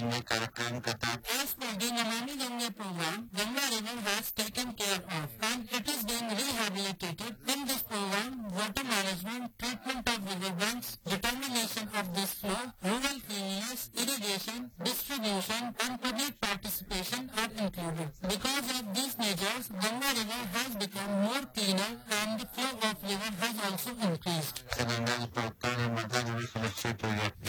As per the Namami Gange program, Ganga River has taken care of and it is being rehabilitated. In this program, water management, treatment of riverbanks, determination of this flow, rural cleanliness, irrigation, distribution and public participation are included. Because of these measures, Ganga River has become more cleaner and the flow of river has also increased.